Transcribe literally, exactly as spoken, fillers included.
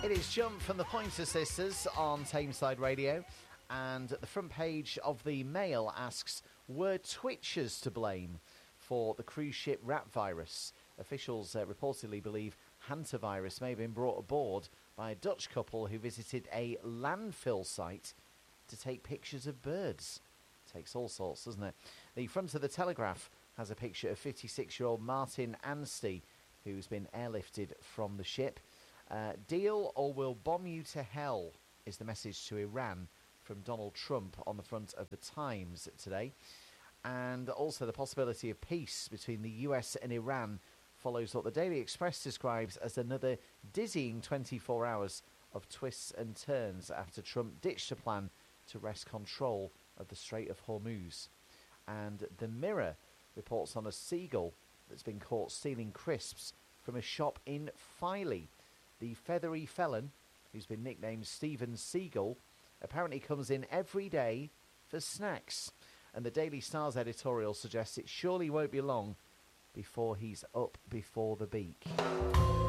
It is Jump from the Pointer Sisters on Tameside Radio, and the front page of the Mail asks, were Twitchers to blame for the cruise ship rat virus? Officials uh, reportedly believe hantavirus may have been brought aboard by a Dutch couple who visited a landfill site to take pictures of birds. Takes all sorts, doesn't it? The front of the Telegraph has a picture of fifty-six-year-old Martin Anstey, who's been airlifted from the ship. Uh, deal or we'll bomb you to hell is the message to Iran from Donald Trump on the front of the Times today. And also the possibility of peace between the U S and Iran follows what the Daily Express describes as another dizzying twenty-four hours of twists and turns after Trump ditched a plan to wrest control of the Strait of Hormuz. And the Mirror reports on a seagull that's been caught stealing crisps from a shop in Filey. The feathery felon, who's been nicknamed Steven Seagull, apparently comes in every day for snacks. And the Daily Star's editorial suggests it surely won't be long before he's up before the beak.